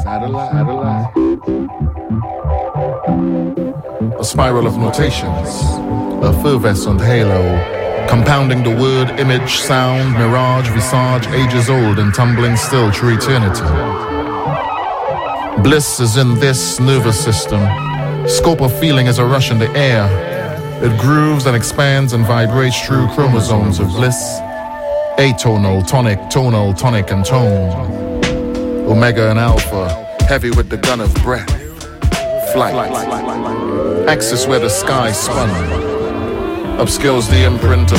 A spiral of notations, a effervescent halo, compounding the word, image, sound, mirage, visage, ages old and tumbling still through eternity. Bliss is in this nervous system. Scope of feeling is a rush in the air. It grooves and expands and vibrates through chromosomes of bliss. Atonal, tonic, and tone. Omega and alpha, heavy with the gun of breath. Flight. Axis where the sky spun. Upscales the imprint of